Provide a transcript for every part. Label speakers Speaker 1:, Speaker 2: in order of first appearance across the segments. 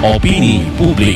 Speaker 1: Opini Publik.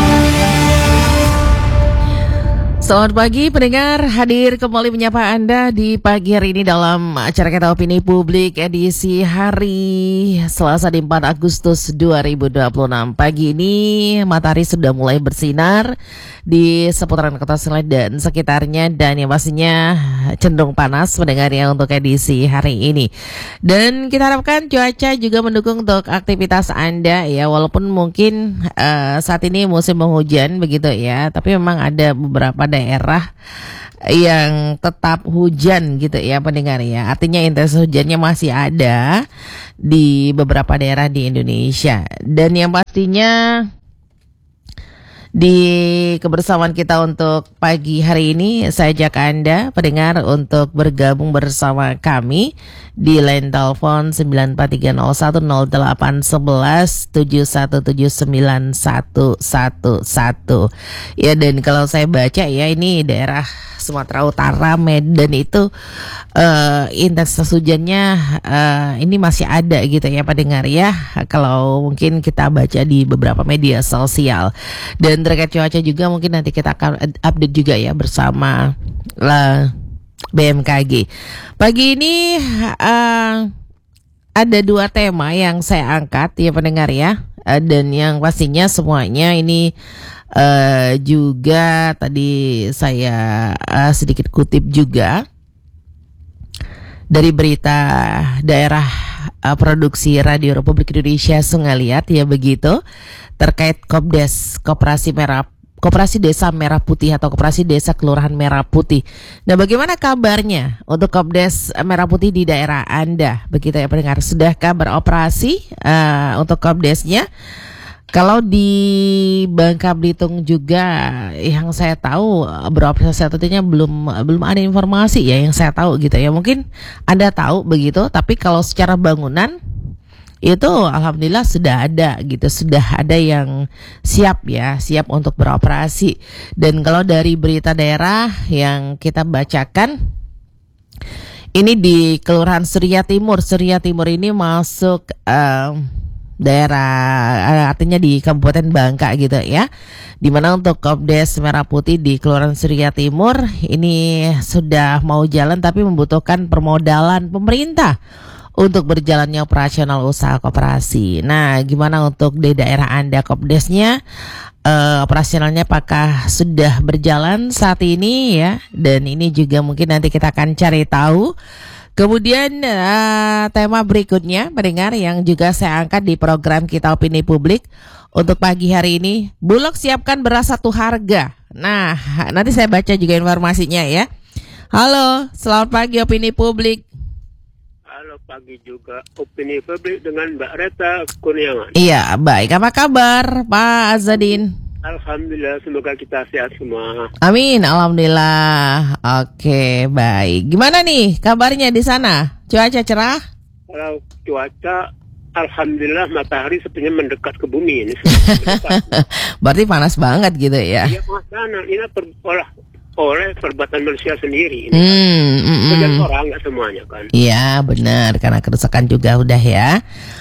Speaker 2: Selamat pagi pendengar, hadir kembali menyapa Anda di pagi hari ini dalam acara kita Opini Publik edisi hari Selasa di 4 Agustus 2026. Pagi ini matahari sudah mulai bersinar di seputaran Kota Selain dan sekitarnya, dan yang pastinya cenderung panas pendengarnya untuk edisi hari ini. Dan kita harapkan cuaca juga mendukung untuk aktivitas Anda ya, walaupun mungkin saat ini musim penghujan begitu ya, tapi memang ada beberapa daerah yang tetap hujan gitu ya pendengar ya. Artinya intensitas hujannya masih ada di beberapa daerah di Indonesia. Dan yang pastinya di kebersamaan kita untuk pagi hari ini, saya ajak Anda pendengar untuk bergabung bersama kami di line telepon 943010811717911. Ya, dan kalau saya baca ya, ini daerah Sumatera Utara, Medan itu intensitas hujannya ini masih ada gitu ya pendengar ya, kalau mungkin kita baca di beberapa media sosial. Dan terkait cuaca juga mungkin nanti kita akan update juga ya bersama BMKG. Pagi ini ada dua tema yang saya angkat ya pendengar ya, dan yang pastinya semuanya ini juga tadi saya sedikit kutip juga dari berita daerah produksi Radio Republik Indonesia Sungai Liat ya begitu, terkait Kopdes, Koperasi Desa Merah Putih atau Koperasi Desa Kelurahan Merah Putih. Nah, bagaimana kabarnya untuk Kopdes Merah Putih di daerah Anda? Begitu ya pendengar, sudahkah beroperasi untuk Kopdesnya? Kalau di Bangka Belitung juga yang saya tahu beroperasi tentunya belum ada informasi ya yang saya tahu gitu ya. Mungkin Anda tahu begitu, tapi kalau secara bangunan itu alhamdulillah sudah ada gitu, sudah ada yang siap untuk beroperasi. Dan kalau dari berita daerah yang kita bacakan, ini di Kelurahan Surya Timur ini masuk daerah artinya di Kabupaten Bangka gitu ya, dimana untuk Kopdes Merah Putih di Kelurahan Surya Timur ini sudah mau jalan, tapi membutuhkan permodalan pemerintah untuk berjalannya operasional usaha koperasi. Nah, gimana untuk di daerah Anda Kopdesnya, operasionalnya apakah sudah berjalan saat ini ya? Dan ini juga mungkin nanti kita akan cari tahu. Kemudian tema berikutnya pendengar yang juga saya angkat di program kita Opini Publik untuk pagi hari ini, Bulog siapkan beras satu harga. Nah, nanti saya baca juga informasinya ya. Halo, selamat pagi Opini Publik.
Speaker 3: Halo, pagi juga Opini Publik dengan Mbak Reta Kurniawan.
Speaker 2: Iya, baik. Apa kabar Pak Azadin?
Speaker 3: Alhamdulillah, semoga kita sehat semua.
Speaker 2: Amin, alhamdulillah. Oke, baik. Gimana nih kabarnya di sana? Cuaca cerah?
Speaker 3: Kalau cuaca, alhamdulillah matahari sepertinya mendekat ke bumi ini.
Speaker 2: Berarti panas banget gitu ya?
Speaker 3: Iya, panas. Ini oleh perbuatan manusia sendiri. Dan orang nggak semuanya kan?
Speaker 2: Iya, benar. Karena kerusakan juga udah ya.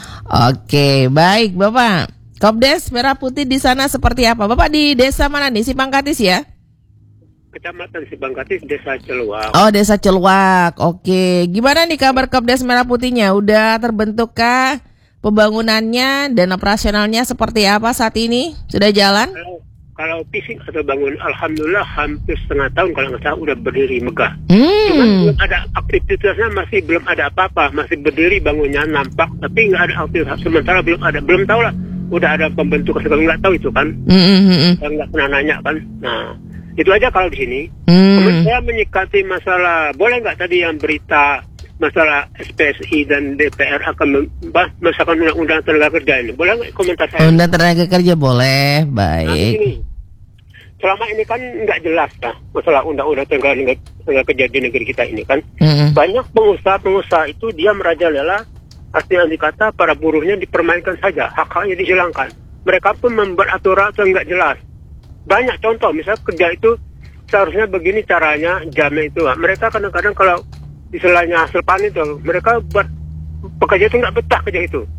Speaker 2: Oke, baik Bapak. Kopdes Merah Putih di sana seperti apa? Bapak di desa mana nih? Sipangkatis ya?
Speaker 3: Kecamatan Sipangkatis, Desa Celuak.
Speaker 2: Oh, Desa Celuak. Oke. Gimana nih kabar Kopdes Merah Putihnya? Udah terbentukkah pembangunannya dan operasionalnya seperti apa saat ini? Sudah jalan?
Speaker 3: Kalau fisik atau bangun, alhamdulillah hampir setengah tahun kalau nggak salah udah berdiri megah. Cuman belum ada aktivitasnya, masih belum ada apa-apa, masih berdiri bangunnya nampak, tapi nggak ada aktivitas sementara, belum tahu lah. Udah ada pembentukan segala, nggak tahu itu kan? Saya nggak pernah nanya kan. Nah, itu aja kalau di sini. Kemudian saya menyikapi masalah, boleh nggak tadi yang berita masalah SPSI dan DPR akan membahas masalah undang-undang tenaga kerja ini. Boleh nggak komentar saya?
Speaker 2: Undang tenaga kerja boleh, baik. Nah,
Speaker 3: ini, selama ini kan nggak jelas lah masalah undang-undang tenaga kerja di negeri kita ini kan. Banyak pengusaha itu dia merajalela. Artinya dikata para buruhnya dipermainkan saja, hak-haknya dihilangkan. Mereka pun membuat aturan yang nggak jelas. Banyak contoh, misalnya kerja itu seharusnya begini caranya, jamnya itu. Mereka kadang-kadang kalau istilahnya hasil panen itu, mereka buat pekerja itu nggak betah kerja itu.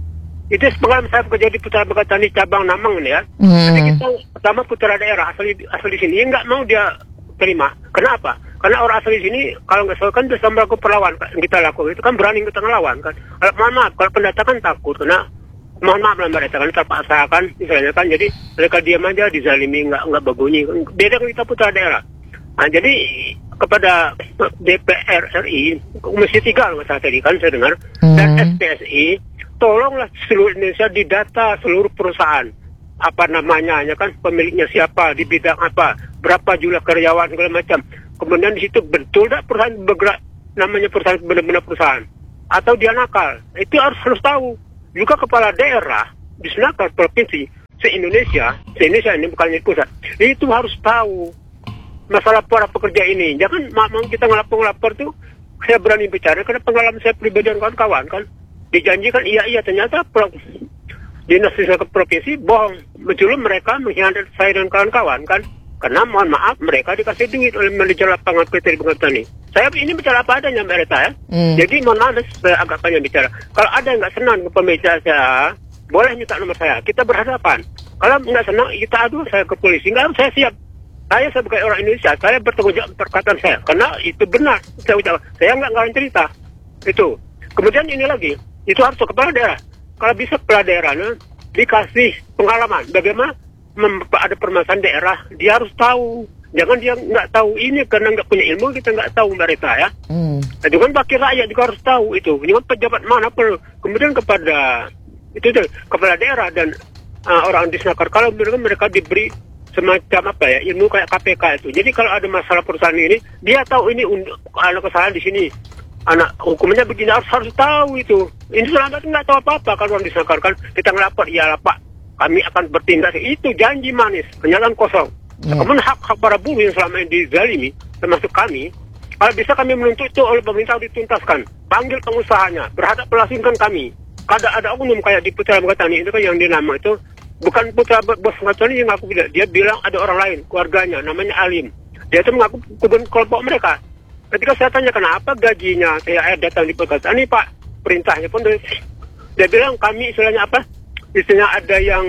Speaker 3: Itu pengalaman saya bekerja di Putra Bekatani cabang Namang ini ya. Jadi kita pertama putra daerah asal di sini nggak mau dia terima. Kenapa? Karena orang asal di sini kalau nggak salah kan bisa melakukan perlawanan kita lakukan itu kan berani kita ngelawan kan. Kalau mohon maaf kalau pendatang kan takut karena mohon maaf lah mereka kan terpaksa kan misalnya kan jadi mereka diam aja dizalimi nggak berbunyi. Beda kita putra daerah. Nah, jadi kepada DPR RI Komisi 3 kalau saya tadi kan saya dengar dan SPSI tolonglah seluruh Indonesia didata seluruh perusahaan apa namanya ya kan pemiliknya siapa di bidang apa berapa jumlah karyawan segala macam kemudian di situ betul tak perusahaan bergerak namanya perusahaan benar-benar perusahaan atau dia nakal itu harus tahu juga kepala daerah di senakal provinsi se-Indonesia ini bukannya pusat itu harus tahu masalah para pekerja ini jangan mau kita ngelapor tuh saya berani bicara karena pengalaman saya pribadi dan kawan-kawan kan dijanjikan iya ternyata dinas provinsi bohong menculum mereka mengkhianati saya dan kawan-kawan kan karena mohon maaf mereka dikasih duit oleh manajer lapangan PT Bekatani. Saya ini bicara apa adanya Mbak Reta ya. Jadi mohon maaf saya agak banyak bicara. Kalau ada yang nggak senang ke pembicara saya boleh minta nomor saya. Kita berhadapan. Kalau nggak senang kita adu saya ke polisi. Nggak saya siap. Saya sebagai orang Indonesia saya bertanggung jawab perkataan saya karena itu benar. Saya nggak ngalahin cerita itu. Kemudian ini lagi. Itu harus kepala daerah. Kalau bisa kepala daerahnya dikasih pengalaman. Bagaimana ada permasalahan daerah, dia harus tahu. Jangan dia nggak tahu ini karena nggak punya ilmu kita nggak tahu Mbak Rita ya. Nah, juga wakil rakyat juga harus tahu itu. Jangan pejabat mana perlu. Kemudian kepada itu kepala daerah dan orang di Senakar kalau mereka diberi semacam apa ya ilmu kayak KPK itu. Jadi kalau ada masalah perusahaan ini, dia tahu ini ada kesalahan di sini. Anak hukumnya begini harus tahu itu. Ini selama itu nggak tahu apa-apa kalau orang disakarkan kita ngelapor ya Pak kami akan bertindak itu janji manis kenyataan kosong. Kemudian hak para buruh yang selama ini dizalimi termasuk kami kalau bisa kami menuntut itu oleh pemerintah dituntaskan panggil pengusahanya berhadap pelangsungkan kami. Kada ada oknum kayak di Putra Bekatani itu kan yang dinama itu bukan Putra Bos Bekatani yang ngaku dia bilang ada orang lain keluarganya namanya Alim dia itu mengaku kelompok mereka. Ketika saya tanya kenapa gajinya saya datang di Bekatani Pak perintahnya pun dia bilang kami istilahnya apa istilahnya ada yang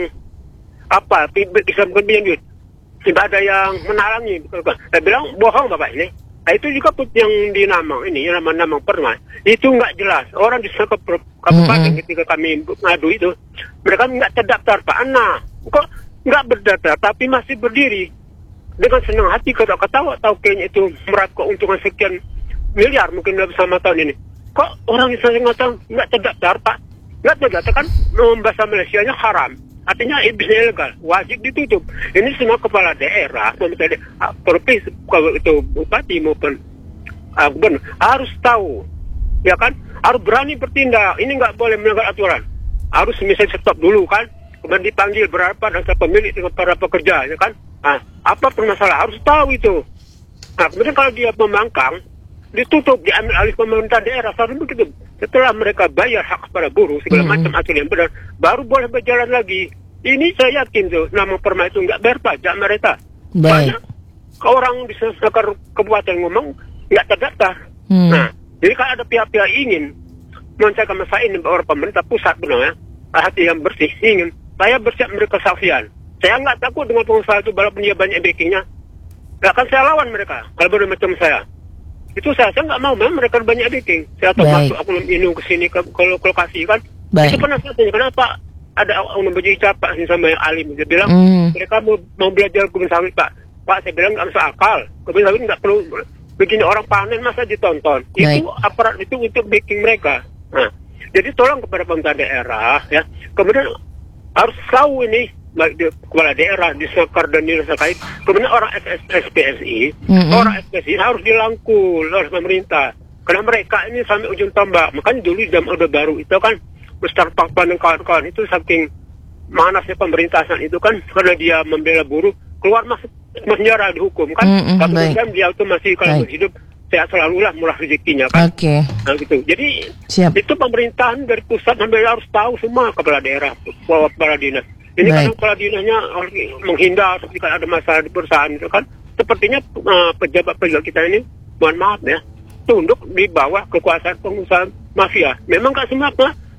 Speaker 3: apa bisa bukan tidak ada yang menalangi saya bilang bohong Bapak ini. Nah, itu juga yang di Namang ini Namang Permai itu nggak jelas orang di kabupaten ketika kami ngadu itu mereka nggak terdaftar Pak Ana kok nggak berdaftar tapi masih berdiri dengan senang hati ketawa tahu kayaknya itu meraup keuntungan sekian miliar mungkin bersama tahun ini. Kok orang yang saya nggak terdaftar Pak? Nggak terdaftar kan bahasa Malaysianya haram. Artinya bisa ilegal, wajib ditutup. Ini semua kepala daerah, provinsi, kalau itu bupati maupun gubernur harus tahu, ya kan? Harus berani bertindak. Ini nggak boleh melanggar aturan. Harus misalnya stop dulu kan, kemudian dipanggil berapa dan pemilik dengan para pekerja, ya kan? Nah, apa permasalahan harus tahu itu. Nah, kemudian kalau dia membangkang, ditutup, diambil alih pemerintah daerah, harus begitu. Setelah mereka bayar hak kepada buruh, segala macam aturan yang benar, baru boleh berjalan lagi. Ini saya yakin tuh, nama Permai itu nggak bayar pajak mereka. Banyak orang di sekitar kabupaten ngomong nggak terdaftar. Nah, jadi kalau ada pihak-pihak ingin mencari masalah ini bahwa pemerintah pusat benar ya, hati yang bersih ingin, saya bersiap memberi kesaksian. Saya nggak takut dengan pengusaha itu walaupun dia banyak backingnya. Nggak akan saya lawan mereka kalau benar macam saya. Itu saya nggak mau memang mereka banyak backing. Saya tahu masuk aku minum ke sini ke lokasi kan. Itu pernah saya tanya kenapa ada orang berjaya capak sama yang alim. Dia bilang mereka mau belajar kebun sawit Pak. Pak saya bilang nggak masuk akal. Kebun sawit nggak perlu begini orang panen masa ditonton. Itu aparat itu untuk backing mereka. Nah, jadi tolong kepada pemerintah daerah ya. Kemudian harus tahu ini kepala daerah di Sekar dan dinas terkait. Kemudian orang SPSI, orang SPSI harus dilangkul oleh pemerintah. Karena mereka ini sampai ujung tombak. Makanya dulu jam Orde Baru itu kan Ustaz Pakpan dan kawan-kawan itu saking manasnya pemerintahan itu kan karena dia membela buruh keluar masuk penjara dihukum kan. Kemudian dia itu masih kalau hidup sehat selalu lah murah rezekinya kan. Nah, gitu. Jadi itu pemerintahan dari pusat sampai harus tahu semua kepala daerah, kepala dinas. Ini kadang kepala dinasnya menghindar ketika ada masalah di perusahaan itu kan. Sepertinya pejabat-pejabat kita ini, mohon maaf ya, tunduk di bawah kekuasaan pengusaha mafia. Memang nggak semua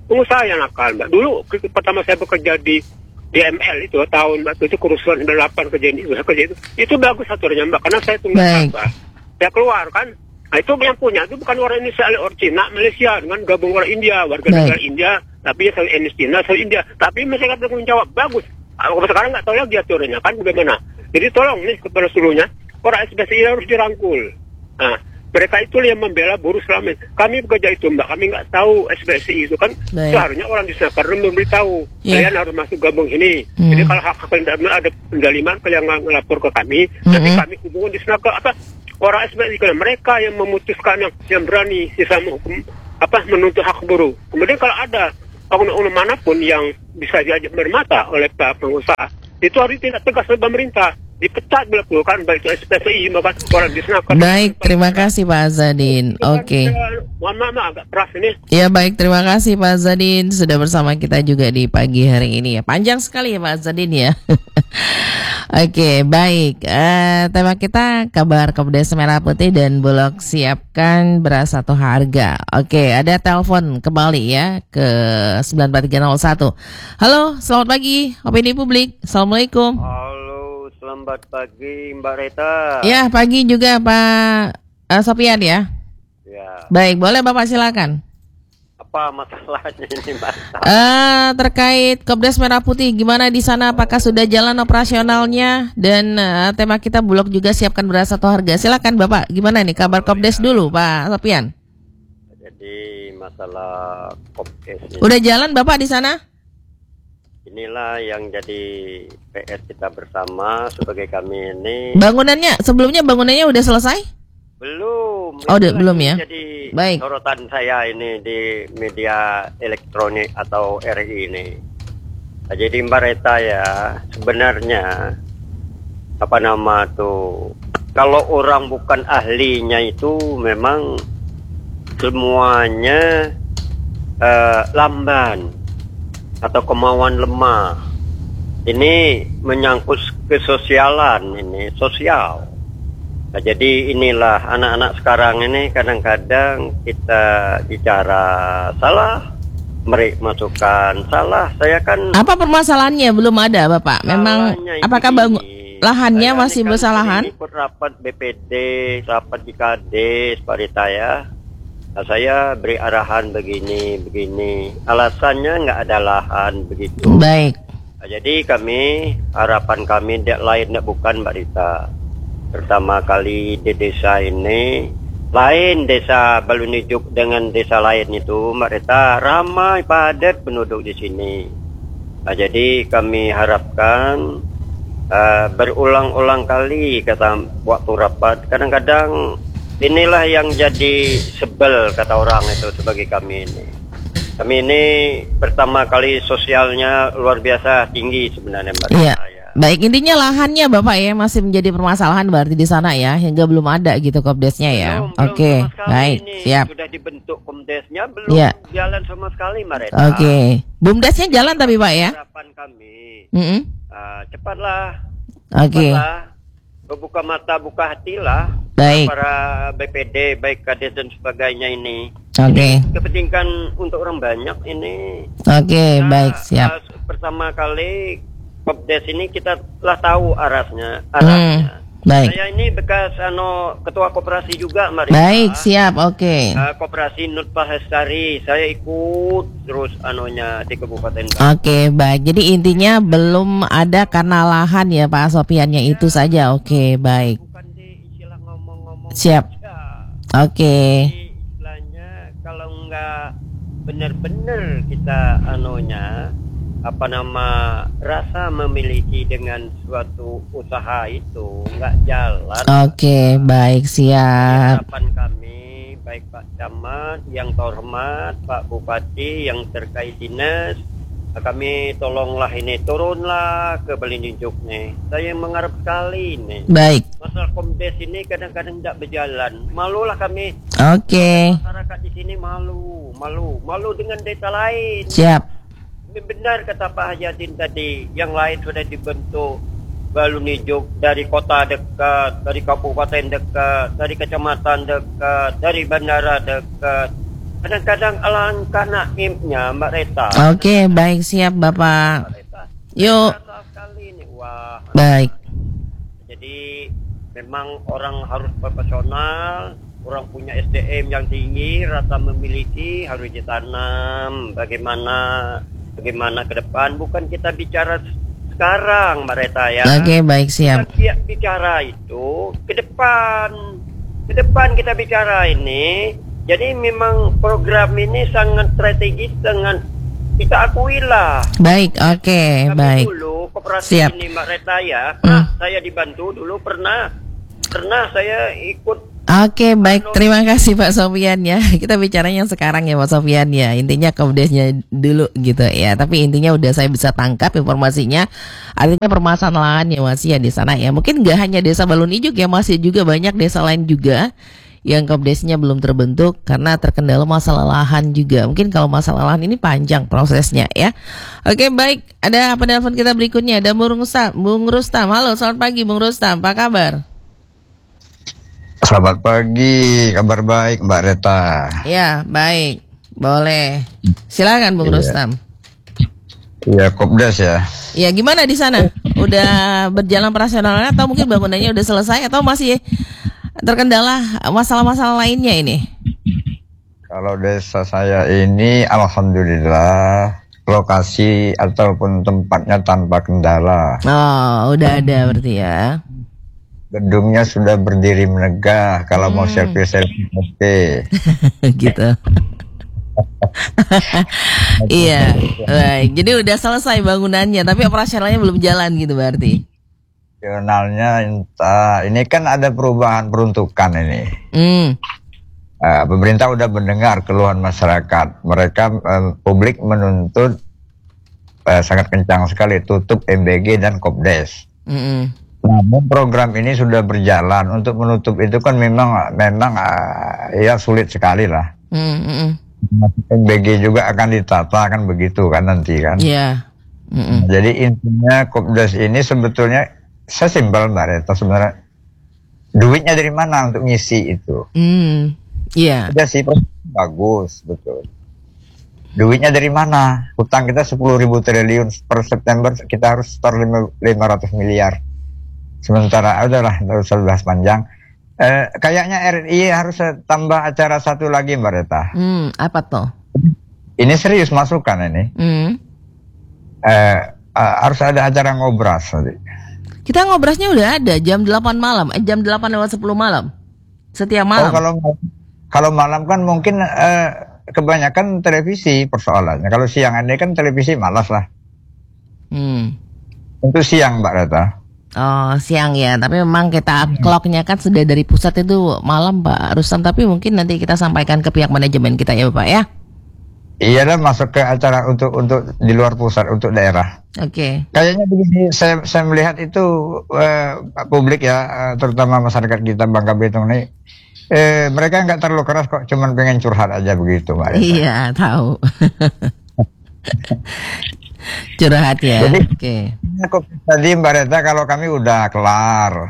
Speaker 3: pengusaha yang nakal, Mbak. Dulu pertama saya bekerja di DML itu tahun itu kerusuhan 98 kerja itu bagus aturannya, Mbak, karena saya tunggal sampah. Saya keluar kan. Nah, itu yang punya itu bukan orang Indonesia, orang Cina, Malaysia dengan gabung orang India, warga negara India, tapi saya Cina, saya India, tapi mereka bertanggung jawab bagus. Sekarang nggak tahu lagi aturannya kan bagaimana. Jadi tolong nih kepada seluruhnya, orang SBSI harus dirangkul. Nah, mereka itu yang membela buruh selama ini. Kami bekerja itu, Mbak, kami nggak tahu SBSI itu kan seharusnya orang di sana karena memberitahu kalian harus masuk gabung ini. Jadi kalau hak ada pendaliman kalian ngelapor ke kami, nanti kami hubungan di sana ke orang SBSI, mereka yang memutuskan yang berani sisa menghukum menuntut hak buruh. Kemudian kalau ada oknum manapun yang bisa diajak bermata oleh pengusaha, itu harus ditindak tegas oleh pemerintah. Dipecat bila perlu kan, baik itu SPPI maupun orang di sana.
Speaker 2: Baik, terima kasih Pak Azadin. Oke.
Speaker 3: Mohon maaf agak keras ini.
Speaker 2: Ya baik, terima kasih Pak Azadin sudah bersama kita juga di pagi hari ini ya. Panjang sekali ya Pak Azadin ya. Oke, baik. Tema kita kabar Kopdes Merah Putih dan Bulog siapkan beras satu harga. Oke, ada telepon kembali ya ke 94301. Halo, selamat pagi Opini Publik. Assalamualaikum.
Speaker 1: Selamat pagi Mbak Reta.
Speaker 2: Ya, pagi juga Pak Sopian ya.
Speaker 1: Ya.
Speaker 2: Baik, boleh Bapak silakan.
Speaker 1: Apa masalahnya ini Mbak?
Speaker 2: Terkait Kopdes Merah Putih, gimana di sana? Apakah sudah jalan operasionalnya? Dan tema kita Bulog juga siapkan beras satu harga. Silakan Bapak, gimana nih kabar Kopdes dulu Pak Sopian?
Speaker 1: Jadi masalah Kopdes ini,
Speaker 2: udah jalan Bapak di sana?
Speaker 1: Inilah yang jadi PR kita bersama sebagai kami ini.
Speaker 2: Bangunannya, sebelumnya bangunannya udah selesai?
Speaker 1: Belum.
Speaker 2: Oh, belum ya?
Speaker 1: Jadi
Speaker 2: baik.
Speaker 1: Sorotan saya ini di media elektronik atau RI ini. Nah, jadi Mbak Reta ya, sebenarnya kalau orang bukan ahlinya itu memang semuanya lamban atau kemauan lemah. Ini menyangkut kesosialan, ini sosial. Nah, jadi inilah anak-anak sekarang ini kadang-kadang kita bicara salah, mereka masukkan salah. Saya kan
Speaker 2: apa permasalahannya belum ada Bapak? Memang apakah lahannya masih bersalahan?
Speaker 1: Ikut rapat BPD, rapat IKD, seperti saya. Nah, saya beri arahan begini. Alasannya nggak ada lahan begitu.
Speaker 2: Baik.
Speaker 1: Nah, jadi harapan kami lain bukan Mbak Rita. Pertama kali di desa ini, lain desa Balunijuk dengan desa lain itu Mbak Rita, ramai padat penduduk di sini. Nah, jadi kami harapkan berulang-ulang kali waktu rapat, kadang-kadang inilah yang jadi sebel kata orang itu sebagai kami ini. Kami ini pertama kali sosialnya luar biasa tinggi sebenarnya Mbak.
Speaker 2: Iya. Baik, intinya lahannya Bapak ya masih menjadi permasalahan berarti di sana ya, hingga belum ada gitu Kopdesnya ya. Oke, baik, siap.
Speaker 1: Sudah dibentuk Kopdesnya belum jalan sama sekali Mbak.
Speaker 2: Oke. Bumdesnya jalan tapi Pak ya.
Speaker 1: Harapan kami.
Speaker 2: Cepatlah.
Speaker 1: Cepatlah.
Speaker 2: Oke.
Speaker 1: Buka mata, buka hatilah.
Speaker 2: Baik.
Speaker 1: Para BPD, baik Kades dan sebagainya ini.
Speaker 2: Oke.
Speaker 1: Kepentingan untuk orang banyak ini.
Speaker 2: Oke, baik, siap.
Speaker 1: Pertama kali Kopdes ini kita telah tahu arahnya.
Speaker 2: Baik.
Speaker 1: Saya ini bekas ketua koperasi juga, Mbak.
Speaker 2: Baik, siap, oke.
Speaker 1: Koperasi Nutfah Lestari, saya ikut terus di Kabupaten.
Speaker 2: Oke, baik. Jadi intinya belum ada karena lahan ya Pak Sopiannya itu saja. Oke, baik.
Speaker 1: Bukan di istilah ngomong-ngomong.
Speaker 2: Siap. Oke.
Speaker 1: Istilahnya kalau nggak benar-benar kita rasa memiliki dengan suatu usaha itu nggak jalan.
Speaker 2: Oke, baik, siap.
Speaker 1: Harapan kami, baik Pak Camat yang terhormat, Pak Bupati yang terkait dinas, kami tolonglah ini turunlah ke Balunijuk nih. Saya mengharap sekali ini.
Speaker 2: Baik.
Speaker 1: Masalah Kopdes ini kadang-kadang tidak berjalan. Malulah kami.
Speaker 2: Oke.
Speaker 1: Masyarakat di sini malu dengan desa lain.
Speaker 2: Siap.
Speaker 1: Benar kata Pak Hajatin tadi, yang lain sudah dibentuk Balunijuk dari kota dekat, dari kabupaten dekat, dari kecamatan dekat, dari bandara dekat. kadang-kadang alangkah naimnya Mbak Reta.
Speaker 2: Oke, baik, siap Bapak. Yuk.
Speaker 1: Rasa sekali nih, wah.
Speaker 2: Baik.
Speaker 1: Jadi memang orang harus profesional, orang punya SDM yang tinggi, rasa memiliki harus ditanam. Bagaimana ke depan, bukan kita bicara sekarang Mbak Reta ya.
Speaker 2: Oke, baik, siap.
Speaker 1: Kita bicara itu ke depan kita bicara ini. Jadi memang program ini sangat strategis, sangat kita akuilah.
Speaker 2: Baik, oke,
Speaker 1: Kami
Speaker 2: baik.
Speaker 1: dulu koperasi
Speaker 2: Siap.
Speaker 1: ini Mbak Reta ya, saya dibantu dulu pernah saya ikut.
Speaker 2: Oke, baik. Terima kasih Pak Sofian ya. Kita bicaranya yang sekarang ya Pak Sofian ya. Intinya komdesnya dulu gitu ya. Tapi intinya udah saya bisa tangkap informasinya. Artinya permasalahannya masih ya di sana ya. Mungkin nggak hanya desa Balun Ijuk ya, masih juga banyak desa lain juga yang komdesnya belum terbentuk karena terkendala masalah lahan juga. Mungkin kalau masalah lahan ini panjang prosesnya ya. Oke, baik. Ada penelpon kita berikutnya. Ada Bung Rustam. Halo, selamat pagi Bung Rustam. Apa kabar?
Speaker 4: Selamat pagi, kabar baik Mbak Reta.
Speaker 2: Ya, baik. Boleh. Silakan Bung Rustam.
Speaker 4: Iya, Kopdes ya.
Speaker 2: Ya, gimana di sana? Udah berjalan operasionalnya atau mungkin bangunannya udah selesai atau masih terkendala masalah-masalah lainnya ini?
Speaker 4: Kalau desa saya ini alhamdulillah lokasi ataupun tempatnya tanpa kendala.
Speaker 2: Oh, udah ada berarti ya.
Speaker 4: Gedungnya sudah berdiri menegak, kalau mau selfie oke.
Speaker 2: Gitu. Iya, baik. Jadi udah selesai bangunannya, tapi operasionalnya belum jalan gitu berarti.
Speaker 4: Operasionalnya entah, ini kan ada perubahan peruntukan ini. Pemerintah udah mendengar keluhan masyarakat. Mereka publik menuntut sangat kencang sekali tutup MBG dan Kopdes. Namun program ini sudah berjalan. Untuk menutup itu kan memang ya sulit sekali lah. MBG juga akan ditata kan begitu kan nanti kan.
Speaker 2: Iya.
Speaker 4: Jadi intinya Kopdes ini sebetulnya saya simpel Mbak Reta, sebenarnya duitnya dari mana untuk ngisi itu?
Speaker 2: Iya.
Speaker 4: Udah sih bagus betul. Duitnya dari mana? Hutang kita 10.000 triliun per September, kita harus setor 500 miliar. Sementara udahlah, nggak usah bahas panjang. Kayaknya RRI harus tambah acara satu lagi Mbak Reta.
Speaker 2: Apa tuh?
Speaker 4: Ini serius masukan ini. Harus ada acara ngobras nanti.
Speaker 2: Kita ngobrasnya udah ada jam 8 malam, jam 8:10 malam. Setiap malam.
Speaker 4: Oh, kalau malam kan mungkin kebanyakan televisi persoalannya. Kalau siang ini kan televisi malas lah. Untuk siang Mbak Reta.
Speaker 2: Oh, siang ya. Tapi memang kita clocknya kan sudah dari pusat itu malam Pak Rustam. Tapi mungkin nanti kita sampaikan ke pihak manajemen kita ya Pak ya.
Speaker 4: Iya lah, masuk ke acara untuk di luar pusat, untuk daerah.
Speaker 2: Oke.
Speaker 4: Kayaknya begini, saya melihat itu publik ya, terutama masyarakat kita Bangka Belitung ini, mereka nggak terlalu keras kok, cuman pengen curhat aja begitu Mbak Reta.
Speaker 2: Iya, tahu. Curhat ya. Oke.
Speaker 4: Tadi Mbak Reta kalau kami udah kelar.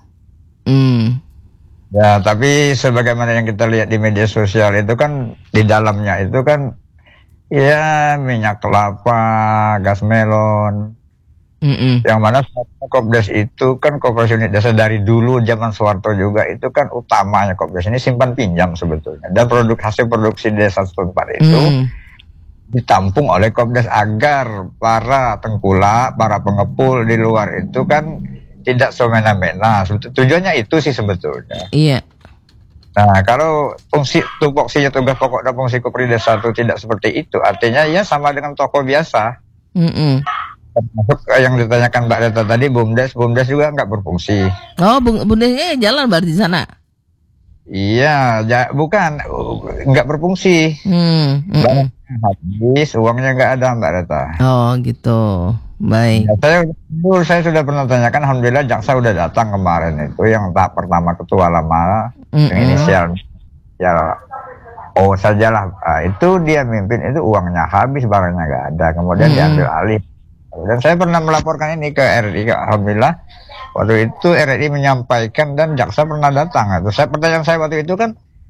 Speaker 4: Ya, tapi sebagaimana yang kita lihat di media sosial itu kan, di dalamnya itu kan ya minyak kelapa, gas melon. Yang mana Kopdes itu kan Koperasi Unit Desa dari dulu zaman Soeharto juga itu kan utamanya Kopdes ini simpan pinjam sebetulnya. Dan hasil produksi desa setempat itu ditampung oleh Kopdes agar para tengkulak, para pengepul di luar itu kan tidak semena-mena. Tujuannya itu sih sebetulnya. Iya. Nah, kalau tupoksinya tugas pokok dan fungsi Kopri Desa itu tidak seperti itu, artinya ya sama dengan toko biasa. Termasuk yang ditanyakan Mbak Reta tadi, BUMDes juga nggak berfungsi.
Speaker 2: Oh, BUMDesnya jalan berarti di sana?
Speaker 4: Iya, bukan, nggak berfungsi. Habis, uangnya nggak ada Mbak Reta.
Speaker 2: Oh gitu, baik.
Speaker 4: Ya, saya sudah pernah tanyakan, alhamdulillah jaksa udah datang kemarin itu, yang tahap pertama ketua lama, yang inisial ya O sajalah. Itu dia mimpin, itu uangnya habis, barangnya nggak ada, kemudian diambil alih. Dan saya pernah melaporkan ini ke RRI, alhamdulillah waktu itu RRI menyampaikan dan jaksa pernah datang. Pertanyaan saya waktu itu kan,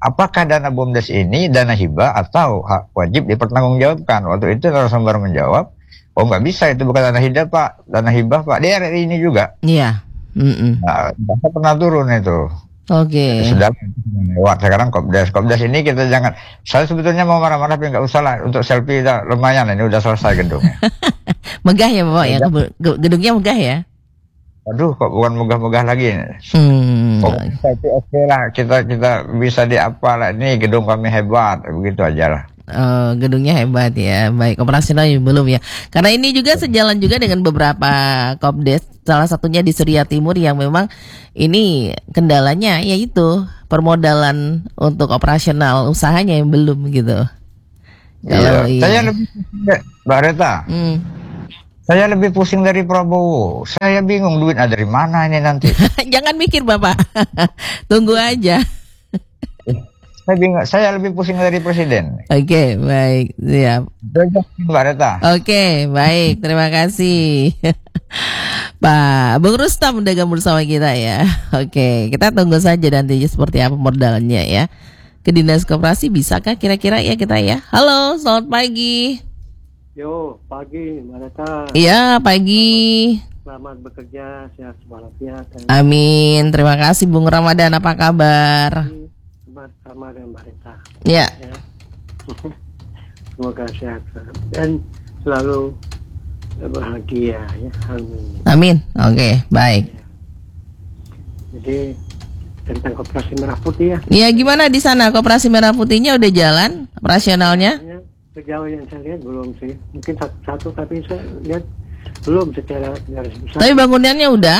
Speaker 4: apakah dana BUMDes ini dana hibah atau wajib dipertanggungjawabkan? Waktu itu narasumber menjawab, oh nggak bisa, itu bukan dana hibah Pak, dana hibah Pak, di RRI ini juga.
Speaker 2: Iya.
Speaker 4: Nah, bahkan pernah turun itu.
Speaker 2: Oke.
Speaker 4: Sudah lewat sekarang Kopdes ini kita jangan. Saya sebetulnya mau marah-marah tapi nggak usah lah, untuk selfie udah lumayan, ini udah selesai gedungnya.
Speaker 2: Megah ya Bapak ya, gedungnya megah ya.
Speaker 4: Aduh, kok bukan megah-megah lagi. Tapi oke lah, kita bisa diapa lah, ini gedung kami hebat, begitu aja lah.
Speaker 2: Gedungnya hebat ya, baik, operasionalnya belum ya. Karena ini juga sejalan juga dengan beberapa Kopdes, salah satunya di Surya Timur yang memang ini kendalanya yaitu permodalan untuk operasional usahanya yang belum gitu.
Speaker 4: Iya. Saya lebih Mbak Reta. Saya lebih pusing dari Prabowo. Saya bingung duit ada dari mana ini nanti.
Speaker 2: Jangan mikir Bapak, tunggu aja.
Speaker 4: Saya bingung. Saya lebih pusing dari presiden.
Speaker 2: Oke, baik, siap.
Speaker 4: Mbak Reta.
Speaker 2: Oke, baik, terima kasih. Pak Bung Rustam udah gabung bersama kita ya. Oke, kita tunggu saja nanti seperti apa modalnya ya. Ke Dinas Koperasi bisakah kira-kira ya kita ya. Halo, selamat pagi.
Speaker 3: Yo, pagi, Mbak Reta.
Speaker 2: Iya, pagi.
Speaker 3: Selamat bekerja, sehat walafiat.
Speaker 2: Amin. Terima kasih Bung Ramadan, apa kabar?
Speaker 3: Sama dengan Mbak Reta.
Speaker 2: Ya.
Speaker 3: Semoga sehat dan selalu bahagia ya. Amin.
Speaker 2: Amin. Oke, baik.
Speaker 3: Jadi tentang Koperasi Merah Putih ya.
Speaker 2: Iya, gimana di sana Koperasi Merah Putihnya udah jalan operasionalnya?
Speaker 3: Sejauh yang saya lihat belum sih. Mungkin satu tapi saya lihat belum secara garis besar.
Speaker 2: Tapi bangunannya udah?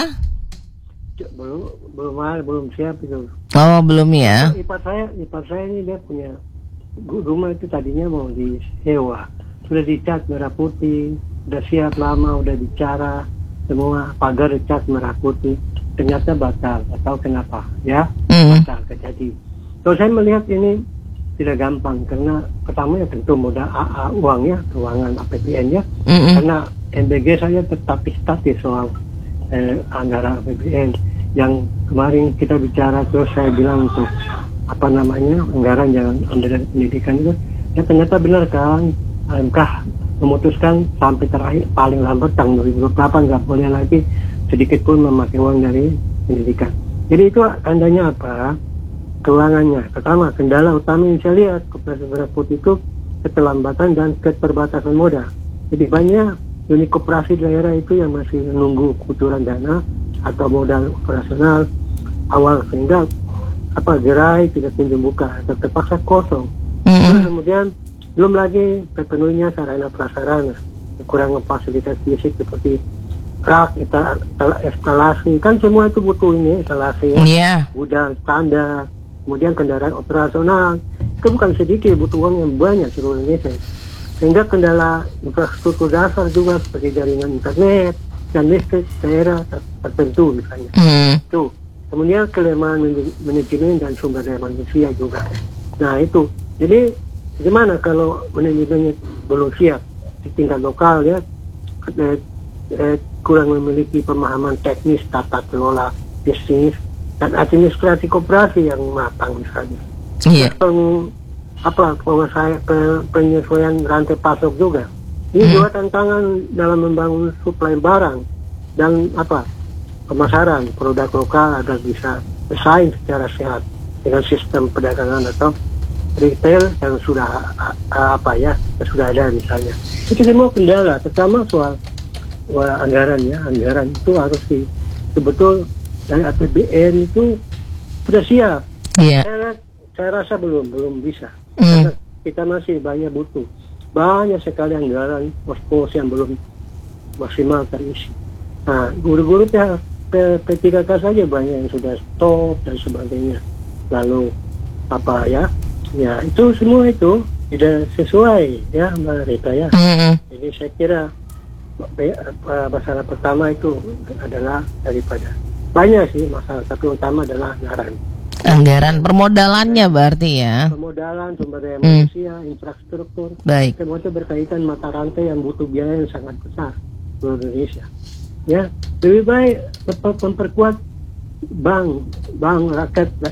Speaker 3: Belum siap itu.
Speaker 2: Oh, belum ya.
Speaker 3: Ipar saya ini dia punya rumah itu tadinya mau disewa. Sudah dicat merah putih, udah siap lama, udah bicara semua, pagar dicat merah putih. Ternyata batal, atau kenapa ya? Batal terjadi. So saya melihat ini tidak gampang karena pertama ya tentu modal uangnya, keuangan APBN ya. Karena MBG saya tetap statis soal anggaran APBN. Yang kemarin kita bicara terus saya bilang untuk anggaran jangan ambil dari pendidikan itu, ya ternyata benar kan, MK memutuskan sampai terakhir paling lambat tahun 2028 nggak boleh lagi sedikit pun memakai uang dari pendidikan. Jadi itu tandanya apa? Keuangannya. Pertama, kendala utama yang saya lihat Koperasi Merah Putih itu keterlambatan dan keterbatasan modal. Jadi banyak unit koperasi daerah itu yang masih menunggu kucuran dana atau modal operasional awal sehingga gerai tidak kunjung buka atau terpaksa kosong. Kemudian belum lagi terpenuhinya sarana prasarana, kekurangan fasilitas fisik seperti rak, instalasi, kan semua itu butuh ini instalasi ya, gudang standar, kemudian kendaraan operasional, itu bukan sedikit, butuh uang yang banyak seluruh Indonesia. Sehingga kendala infrastruktur dasar juga seperti jaringan internet dan listrik daerah tertentu misalnya. Tuh. Kemudian kelemahan manajemen dan sumber daya manusia juga. Nah itu, jadi gimana kalau manajemennya belum siap di tingkat lokal ya, kurang memiliki pemahaman teknis tata kelola bisnis dan administrasi koperasi yang matang misalnya. Penyesuaian rantai pasok juga. Ini juga tantangan dalam membangun suplai barang dan pemasaran produk lokal agar bisa bersaing secara sehat dengan sistem perdagangan atau retail yang sudah sudah ada misalnya. Itu semua kendala, terutama soal anggaran ya. Anggaran itu harus betul dari APBN itu sudah siap. Saya rasa belum bisa. Karena kita masih banyak sekali anggaran pos-pos yang belum maksimal terisi. Nah, guru-guru P3K saja banyak yang sudah stop dan sebagainya. Lalu ya itu semua itu tidak sesuai ya Mbak Rita ya. Jadi saya kira masalah pertama itu adalah daripada banyak sih masalah, tapi utama adalah anggaran
Speaker 2: permodalannya berarti ya.
Speaker 3: Permodalan, sumber daya manusia, infrastruktur.
Speaker 2: Baik.
Speaker 3: Semua itu berkaitan mata rantai yang butuh biaya yang sangat besar di Indonesia. Ya, lebih baik memperkuat bank rakyat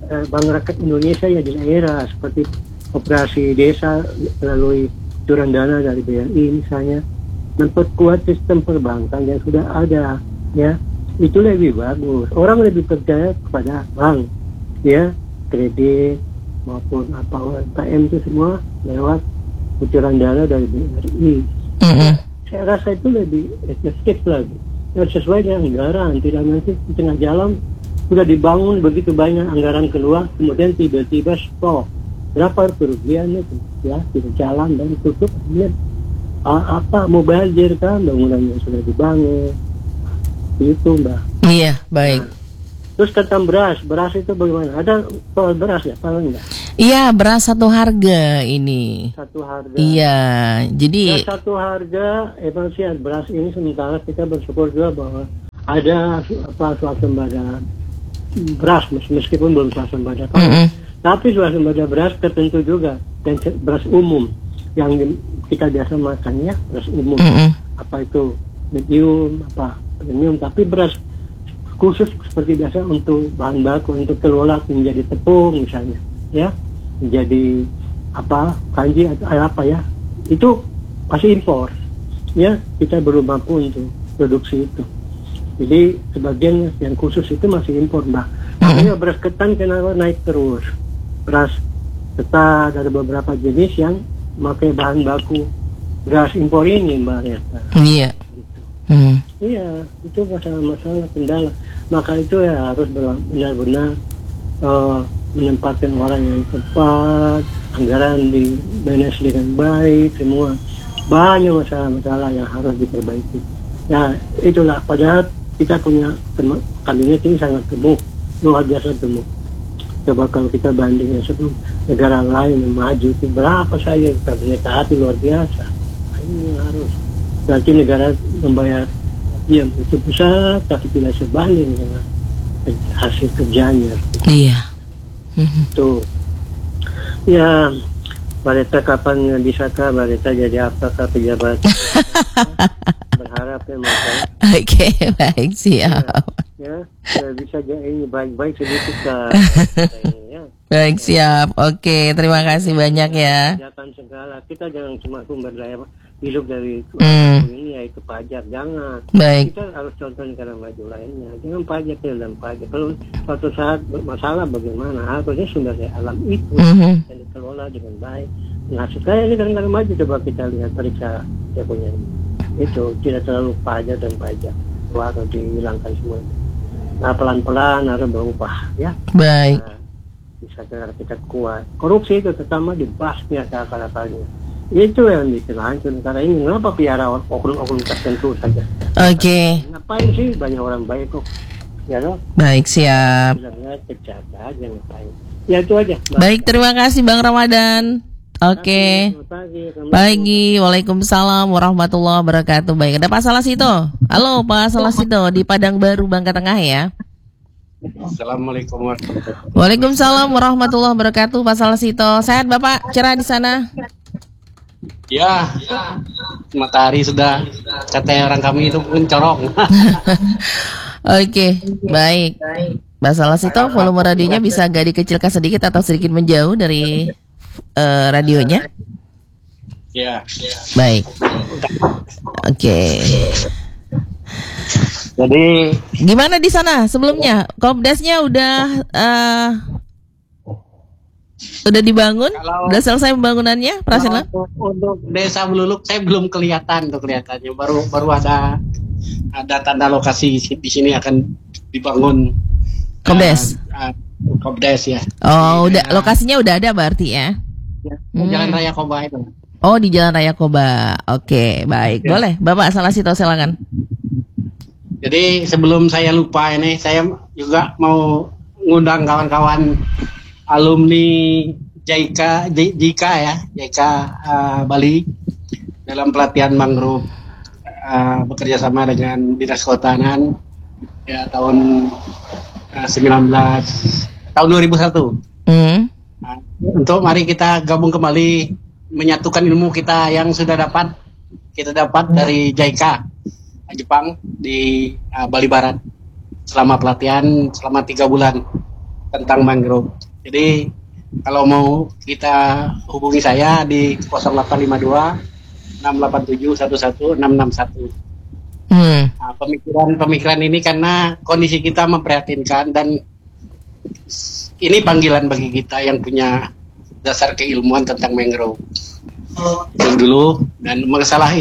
Speaker 3: Bank Rakyat Indonesia ya di daerah, seperti operasi desa melalui curan dana dari BRI misalnya, memperkuat sistem perbankan yang sudah ada, ya itu lebih bagus. Orang lebih percaya kepada bank, ya kredit maupun apa UMKM itu semua lewat kucuran dana dari BRI. Saya rasa itu lebih efektif lagi, ya, sesuai dengan anggaran, tidak nanti di tengah jalan sudah dibangun begitu banyak anggaran keluar, kemudian tiba-tiba stop. Berapa kerugiannya? Ya, tidak jalan dan tutup. Kemudian mau banjir kan, bangunannya sudah dibangun. Itu Mbak.
Speaker 2: Iya, baik.
Speaker 3: Nah, terus tentang beras itu bagaimana? Ada soal beras ya, apa enggak?
Speaker 2: Iya, beras satu harga ini.
Speaker 3: Satu harga.
Speaker 2: Iya, jadi
Speaker 3: satu harga, emang sih beras ini sementara kita bersyukur juga bahwa ada swasembada beras meskipun belum swasembada. Tapi swasembada beras tertentu juga, dan beras umum yang kita biasa makan ya, beras umum. Apa itu medium, apa premium, tapi beras khusus seperti biasa untuk bahan baku untuk kelola menjadi tepung misalnya, ya, menjadi apa kanji atau apa ya, itu masih impor, ya, kita belum mampu untuk produksi itu. Jadi sebagian yang khusus itu masih impor, Mbak. Makanya beras ketan kenapa naik terus? Beras ketan ada beberapa jenis yang pakai bahan baku beras impor ini, Mbak Reta.
Speaker 2: Iya.
Speaker 3: Iya, itu masalah kendala. Maka itu ya harus benar-benar menempatkan orang yang tepat, anggaran di manage dengan baik, semua. Banyak masalah-masalah yang harus diperbaiki. Ya, itulah, padahal kita punya kabinet ini sangat gemuk, luar biasa gemuk. Coba kalau kita bandingin sebelum negara lain yang maju itu berapa saja kabinet hati luar biasa. Ini harus. Berarti negara membayar yang begitu besar tapi tidak sebanding dengan hasil kerjanya.
Speaker 2: Iya.
Speaker 3: Tuh. Ya, Mbak Reta kapan bisakah Mbak Reta jadi apakah pejabat? Berharap ya Mbak.
Speaker 2: Oke, baik, siap.
Speaker 3: Ya, bisa jadi baik-baik sedikit kan. Ya.
Speaker 2: Baik, siap. Oke, terima kasih banyak ya.
Speaker 3: Jangan segala, kita jangan cuma sumber daya hidup dari ini yaitu pajak, jangan.
Speaker 2: Baik.
Speaker 3: Kita harus contoh negara maju lainnya, jangan pajak dalam pajak. Kalau suatu saat masalah bagaimana, harusnya sumber daya alam itu yang dikelola dengan baik. Nah, sekali ini negara maju, coba kita lihat periksa dia punya itu tidak terlalu pajak dan pajak atau dihilangkan semua. Nah, pelan-pelan harus berubah, ya.
Speaker 2: Baik.
Speaker 3: Nah, bisa kita kuat. Korupsi itu terutama dibasmi akar-akarnya. Itu yang bikin hancur negara ini. Kenapa piara oknum-oknum tertentu saja?
Speaker 2: Oke.
Speaker 3: Ngapain sih banyak orang baik kok? Ya loh.
Speaker 2: Baik, siap.
Speaker 3: Bilangnya kecap aja ngapain. Ya itu aja.
Speaker 2: Baik, terima kasih Bang Ramadan. Oke. Pagi. Waalaikumsalam warahmatullahi wabarakatuh. Baik, ada Pak Salasito. Halo Pak Salasito di Padang Baru, Bangka Tengah ya.
Speaker 5: Assalamualaikum warahmatullahi wabarakatuh.
Speaker 2: Waalaikumsalam warahmatullahi wabarakatuh. Pak Salasito, sehat Bapak? Cerah di sana?
Speaker 5: Ya, matahari sudah, kata orang kami itu pun corong.
Speaker 2: Oke, baik. Pak Salasito, volume radionya bisa agak dikecilkan sedikit atau sedikit menjauh dari radionya?
Speaker 5: Ya.
Speaker 2: Baik. Oke.
Speaker 5: Jadi
Speaker 2: gimana di sana sebelumnya? Komdesnya udah dibangun? Udah selesai pembangunannya, Prasila?
Speaker 5: Untuk Desa Beluluk saya belum kelihatan tuh kelihatannya. Baru ada tanda lokasi di sini akan dibangun
Speaker 2: Komdes.
Speaker 5: Komdes ya.
Speaker 2: Oh, udah lokasinya udah ada berarti ya?
Speaker 5: Jalan Raya Koba itu.
Speaker 2: Oh, di Jalan Raya Koba. Oke, baik. Ya. Boleh, Bapak Salasito silakan.
Speaker 5: Jadi sebelum saya lupa ini, saya juga mau ngundang kawan-kawan alumni JICA Bali dalam pelatihan mangrove, bekerja sama dengan Dinas Kehutanan ya tahun 2001. Untuk mari kita gabung kembali menyatukan ilmu kita yang sudah kita dapat dari JICA Jepang di Bali Barat selama pelatihan selama 3 bulan tentang mangrove. Jadi kalau mau kita hubungi saya di 0852 687 11661. Nah, pemikiran ini karena kondisi kita memprihatinkan dan ini panggilan bagi kita yang punya dasar keilmuan tentang mangrove. Dulu dan masalah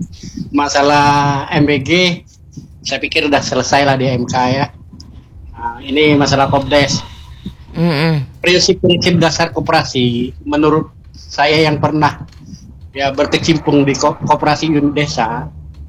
Speaker 5: MBG saya pikir udah selesai lah di MK ya. Nah, ini masalah Kopdes. Prinsip-prinsip dasar koperasi menurut saya yang pernah berkecimpung di koperasi unit desa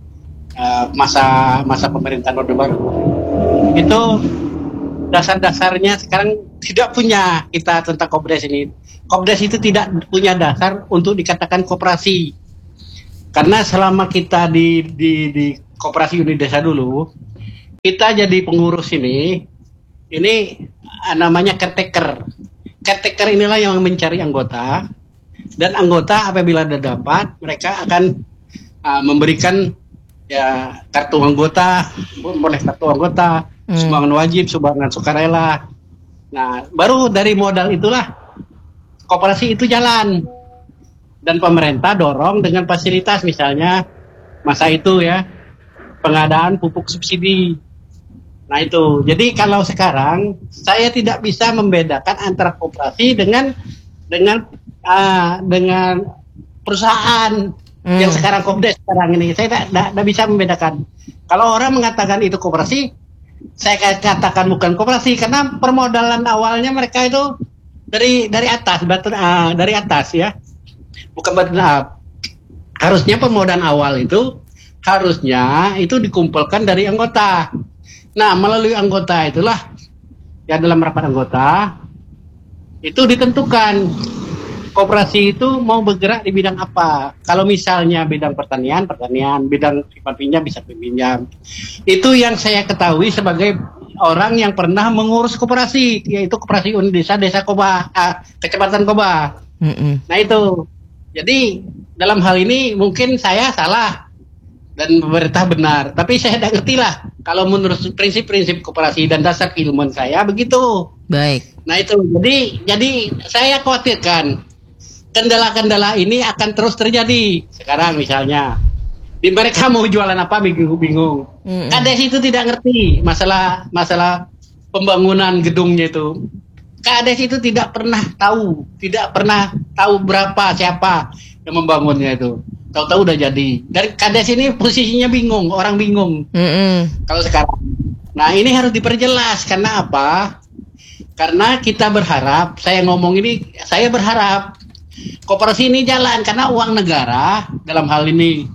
Speaker 5: masa pemerintahan Orde Baru itu dasar-dasarnya sekarang tidak punya kita tentang Kopdes ini. Kopdes itu tidak punya dasar untuk dikatakan koperasi karena selama kita di koperasi unit desa dulu kita jadi pengurus ini namanya caretaker. Caretaker inilah yang mencari anggota dan anggota apabila sudah dapat mereka akan memberikan kartu anggota, boleh kartu anggota, sumbangan wajib, sumbangan sukarela. Nah, baru dari modal itulah koperasi itu jalan dan pemerintah dorong dengan fasilitas misalnya masa itu pengadaan pupuk subsidi. Nah itu, jadi kalau sekarang saya tidak bisa membedakan antara koperasi dengan perusahaan yang sekarang Kopdes sekarang ini. Saya tidak bisa membedakan. Kalau orang mengatakan itu koperasi, saya katakan bukan koperasi karena permodalan awalnya mereka itu dari atas, dari atas ya, bukan harusnya permodalan awal itu harusnya itu dikumpulkan dari anggota. Nah, melalui anggota itulah dalam rapat anggota itu ditentukan koperasi itu mau bergerak di bidang apa. Kalau misalnya bidang pertanian, bidang simpan pinjam bisa pinjam. Itu yang saya ketahui sebagai orang yang pernah mengurus koperasi, yaitu koperasi unit desa Koba, Kecamatan Koba. Nah itu. Jadi dalam hal ini mungkin saya salah dan pemerintah benar, tapi saya tidak ngerti lah. Kalau menurut prinsip-prinsip koperasi dan dasar keilmuan saya begitu.
Speaker 2: Baik.
Speaker 5: Nah itu, jadi saya khawatirkan kendala-kendala ini akan terus terjadi. Sekarang misalnya, mereka mau jualan apa bingung. Kades itu tidak ngerti masalah pembangunan gedungnya itu. Kades itu tidak pernah tahu berapa siapa yang membangunnya itu. Tahu-tahu udah jadi. Dari Kades ini posisinya bingung, orang bingung. Kalau sekarang. Nah ini harus diperjelas. Karena apa? Karena kita berharap, saya berharap koperasi ini jalan karena uang negara dalam hal ini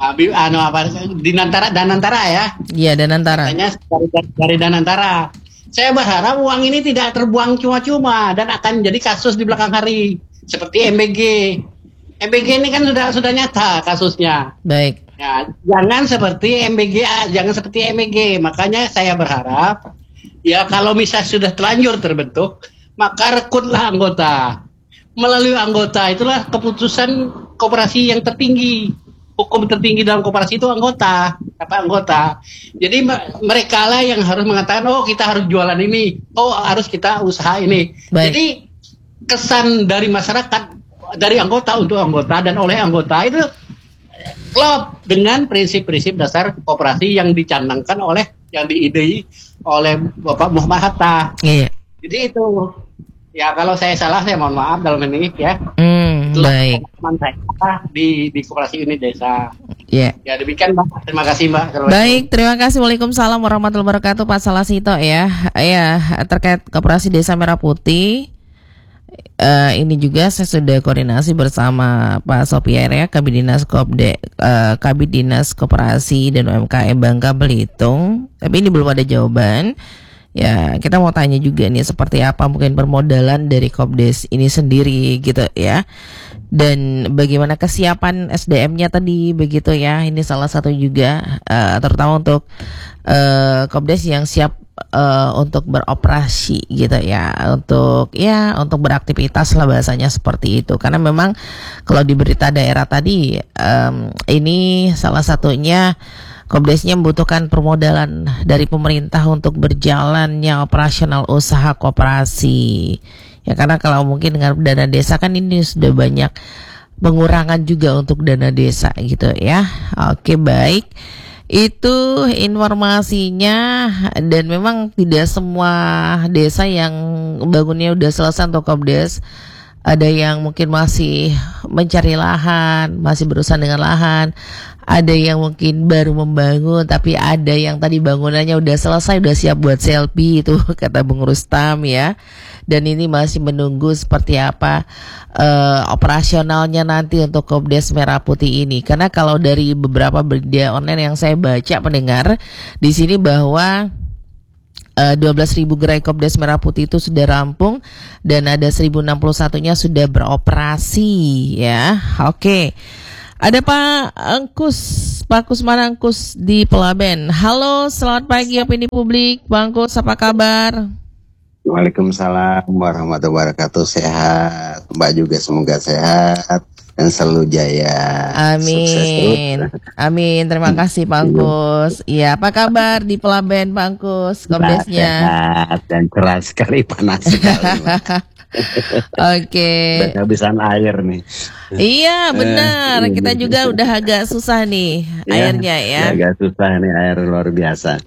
Speaker 5: Danantara ya. Iya, Danantara. Dari Danantara. Saya berharap uang ini tidak terbuang cuma-cuma dan akan jadi kasus di belakang hari seperti MBG. MBG ini kan sudah nyata kasusnya. Baik. Ya, jangan seperti MBG. Makanya saya berharap kalau misalnya sudah telanjur terbentuk, maka rekrutlah anggota. Melalui anggota itulah keputusan koperasi yang tertinggi. Hukum tertinggi dalam koperasi itu anggota. Jadi mereka lah yang harus mengatakan, oh kita harus jualan ini, oh harus kita usaha ini. Baik. Jadi kesan dari masyarakat, dari anggota untuk anggota dan oleh anggota itu klop dengan prinsip-prinsip dasar koperasi yang dicanangkan yang diidei oleh Bapak Muhammad Hatta. Iya. Jadi itu kalau saya salah saya mohon maaf dalam ini ya. Baik. Teman saya di koperasi unit desa. Iya. Ya demikian Mbak. Terima kasih Mbak.
Speaker 2: Baik, terima kasih. Waalaikumsalam warahmatullahi wabarakatuh Pak Salasito ya. Ya, terkait koperasi Desa Merah Putih. Ini juga saya sudah koordinasi bersama Pak Sopier ya, Kabid Dinas Koperasi dan UMKM Bangka Belitung. Tapi ini belum ada jawaban. Ya, kita mau tanya juga nih seperti apa mungkin permodalan dari Kopdes ini sendiri gitu ya. Dan bagaimana kesiapan SDM-nya tadi begitu ya. Ini salah satu juga terutama untuk Kopdes yang siap untuk beroperasi gitu ya, untuk beraktivitas lah bahasanya seperti itu. Karena memang kalau di berita daerah tadi ini salah satunya Kopdesnya membutuhkan permodalan dari pemerintah untuk berjalannya operasional usaha koperasi. Ya karena kalau mungkin dengan dana desa kan ini sudah banyak pengurangan juga untuk dana desa gitu ya. Oke, baik. Itu informasinya, dan memang tidak semua desa yang bangunnya udah selesai untuk Kopdes. Ada yang mungkin masih mencari lahan, masih berurusan dengan lahan. Ada yang mungkin baru membangun, tapi ada yang tadi bangunannya udah selesai, udah siap buat selfie itu kata Bung Rustam ya. Dan ini masih menunggu seperti apa operasionalnya nanti untuk Kopdes Merah Putih ini. Karena kalau dari beberapa berita online yang saya baca pendengar di sini bahwa 12.000 gerai Kopdes Merah Putih itu sudah rampung dan ada 1.061-nya sudah beroperasi ya. Oke. Ada Pak Angkus, Pak Kusman Angkus di Pelaben. Halo, selamat pagi Opini Publik. Bang Angkus, apa kabar?
Speaker 6: Waalaikumsalam warahmatullahi wabarakatuh. Sehat, Mbak juga semoga sehat dan selalu jaya.
Speaker 2: Amin. Amin. Terima kasih Pak Angkus. Iya, apa kabar di Pelaben Pak Angkus? Kopdesnya
Speaker 6: sehat dan cerah sekali, panas sekali.
Speaker 2: Oke.
Speaker 6: Udah kehabisan air nih.
Speaker 2: Iya benar. Kita juga udah agak susah nih airnya ya.
Speaker 6: Agak susah nih, air luar biasa.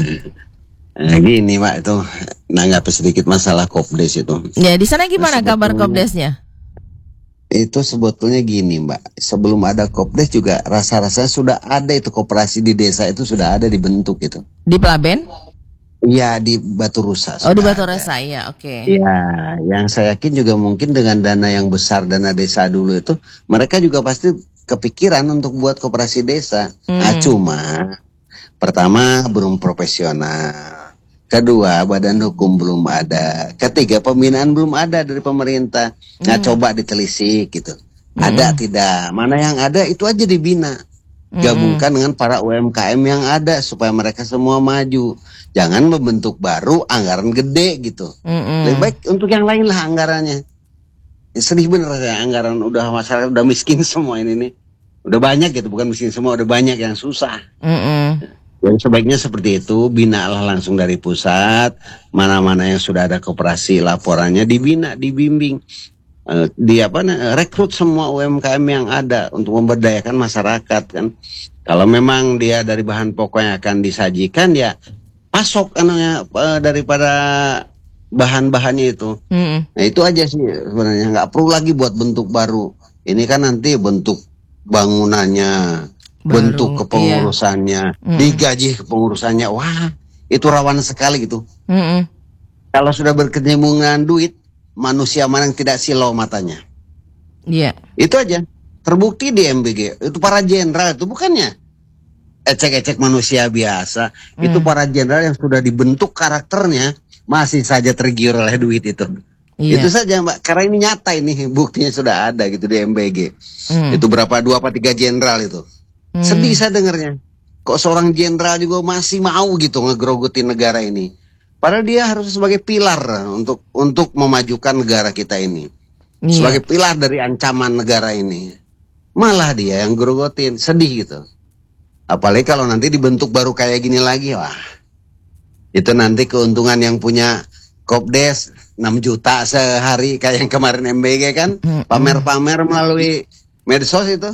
Speaker 6: Gini Mbak, itu nanggapi sedikit masalah Kopdes itu.
Speaker 2: Ya, di sana gimana kabar Kopdesnya?
Speaker 6: Itu sebetulnya gini Mbak, sebelum ada Kopdes juga rasa-rasanya sudah ada itu koperasi di desa, itu sudah ada dibentuk itu. Di
Speaker 2: Pelaben?
Speaker 6: Iya, di Batu Rusa.
Speaker 2: Oh, di Batu Rusa, ya, oke.
Speaker 6: Iya, yang saya yakin juga mungkin dengan dana yang besar, dana desa dulu itu, mereka juga pasti kepikiran untuk buat koperasi desa. Nah, cuma pertama belum profesional. Kedua, badan hukum belum ada. Ketiga, pembinaan belum ada dari pemerintah. Nah, coba ditelisik gitu. Ada tidak? Mana yang ada itu aja dibina. Gabungkan dengan para UMKM yang ada supaya mereka semua maju. Jangan membentuk baru anggaran gede gitu. Lebih baik untuk yang lain lah anggarannya. Sedih bener ya, anggaran udah masyarakat udah miskin semua ini nih. Udah banyak gitu, bukan miskin semua, udah banyak yang susah. Yang sebaiknya seperti itu, binalah langsung dari pusat, mana-mana yang sudah ada koperasi laporannya dibina, dibimbing, rekrut semua UMKM yang ada untuk memberdayakan masyarakat kan. Kalau memang dia dari bahan pokok yang akan disajikan ya pasok daripada bahan-bahannya itu. Nah itu aja sih sebenarnya, nggak perlu lagi buat bentuk baru. Ini kan nanti bentuk bangunannya, bentuk kepengurusannya, digaji kepengurusannya, wah itu rawan sekali gitu. Kalau sudah berkecimpung dengan duit, manusia mana yang tidak silau matanya. Iya. Itu aja. Terbukti di MBG, itu para jenderal itu bukannya ecek-ecek manusia biasa, itu para jenderal yang sudah dibentuk karakternya masih saja tergiur oleh duit itu. Itu saja Mbak, karena ini nyata, ini buktinya sudah ada gitu di MBG. Itu berapa 2 apa 3 jenderal itu. Sedih saya dengarnya. Kok seorang jenderal juga masih mau gitu ngegrogotin negara ini. Padahal dia harus sebagai pilar untuk memajukan negara kita ini. Sebagai pilar dari ancaman negara ini. Malah dia yang grogotin, sedih gitu. Apalagi kalau nanti dibentuk baru kayak gini lagi, wah. Itu nanti keuntungan yang punya Kopdes 6 juta sehari kayak yang kemarin MBG kan, pamer-pamer melalui medsos itu.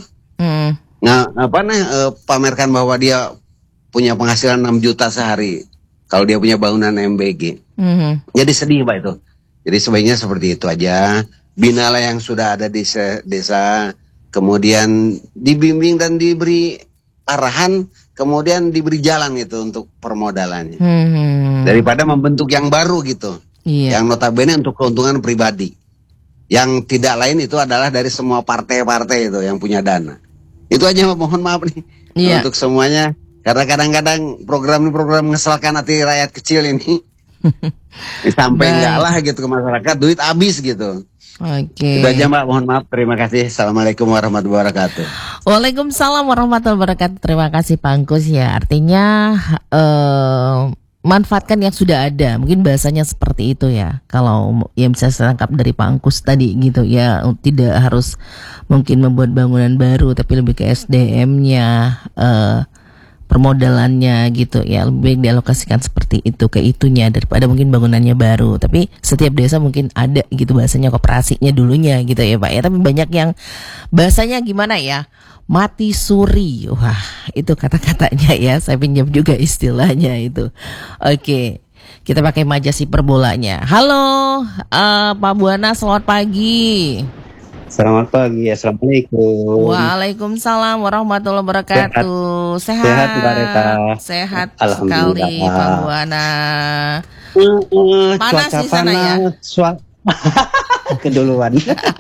Speaker 6: Pamerkan bahwa dia punya penghasilan 6 juta sehari kalau dia punya bangunan MBG. Jadi sedih Pak itu. Jadi sebaiknya seperti itu aja. Binalah yang sudah ada di desa, kemudian dibimbing dan diberi arahan, kemudian diberi jalan gitu untuk permodalannya. Daripada membentuk yang baru gitu. Yang notabene untuk keuntungan pribadi. Yang tidak lain itu adalah dari semua partai-partai itu yang punya dana. Itu aja mohon maaf nih untuk semuanya. Karena kadang-kadang program ngeselkan hati rakyat kecil ini. Sampai enggak lah gitu ke masyarakat, duit habis gitu. Oke. Itu aja Mbak, mohon maaf, terima kasih. Assalamualaikum warahmatullahi wabarakatuh.
Speaker 2: Waalaikumsalam warahmatullahi wabarakatuh. Terima kasih Pak Angkus ya. Artinya manfaatkan yang sudah ada. Mungkin bahasanya seperti itu ya. Kalau yang bisa saya tangkap dari Pak Angkus tadi gitu ya, tidak harus mungkin membuat bangunan baru, tapi lebih ke SDM-nya, permodalannya gitu ya, lebih baik dialokasikan seperti itu ke itunya daripada mungkin bangunannya baru. Tapi setiap desa mungkin ada gitu bahasanya koperasinya dulunya gitu ya Pak ya. Tapi banyak yang bahasanya gimana ya, mati suri. Wah itu kata-katanya ya, saya pinjam juga istilahnya itu. Oke, kita pakai majasi perbolanya. Halo Pak Buana, selamat pagi.
Speaker 7: Selamat pagi, assalamualaikum.
Speaker 2: Waalaikumsalam warahmatullahi wabarakatuh. Sehat
Speaker 7: Mbak Rita.
Speaker 2: Sehat sekali Pak Buana. Panas
Speaker 7: Cuaca
Speaker 2: di sana ya?
Speaker 7: Keduluan.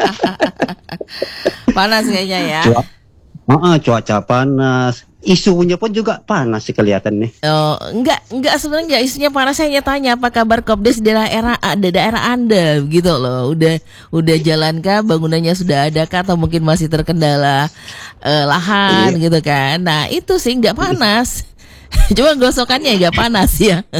Speaker 2: Panas kayaknya ya.
Speaker 7: Cuaca panas. Isunya pun juga panas sih kelihatan nih.
Speaker 2: Oh, enggak sebenarnya enggak isunya panas. Saya tanya apa kabar Kopdes di daerah Anda gitu loh. Udah jalankah, bangunannya sudah adakah atau mungkin masih terkendala lahan gitu kan. Nah, itu sih enggak panas. Cuma gosokannya enggak panas ya.